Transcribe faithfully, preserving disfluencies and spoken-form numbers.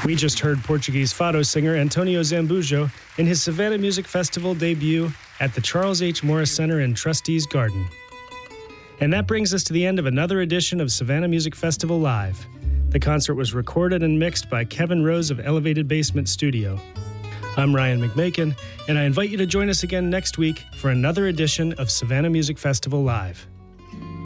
We just heard Portuguese fado singer Antonio Zambujo in his Savannah Music Festival debut at the Charles H. Morris Center in Trustees Garden. And that brings us to the end of another edition of Savannah Music Festival Live. The concert was recorded and mixed by Kevin Rose of Elevated Basement Studio. I'm Ryan McMakin, and I invite you to join us again next week for another edition of Savannah Music Festival Live.